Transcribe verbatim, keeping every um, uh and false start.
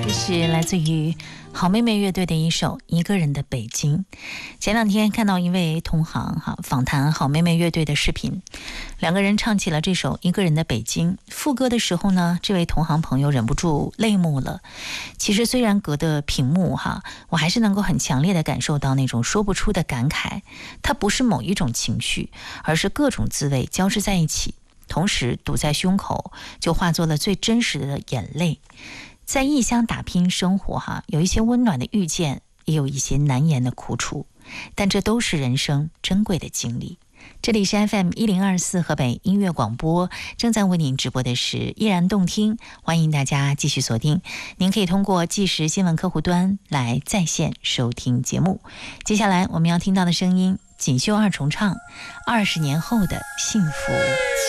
这是来自于好妹妹乐队的一首《一个人的北京》。前两天看到一位同行哈访谈好妹妹乐队的视频，两个人唱起了这首《一个人的北京》。副歌的时候呢，这位同行朋友忍不住泪目了。其实虽然隔着屏幕哈，我还是能够很强烈的感受到那种说不出的感慨。它不是某一种情绪，而是各种滋味交织在一起，同时堵在胸口，就化作了最真实的眼泪。在异乡打拼生活哈，有一些温暖的遇见，也有一些难言的苦楚，但这都是人生珍贵的经历。这里是 F M 一零二四河北音乐广播，正在为您直播的是依然动听，欢迎大家继续锁定。您可以通过即时新闻客户端来在线收听节目。接下来我们要听到的声音，锦绣二重唱，二十年后的幸福。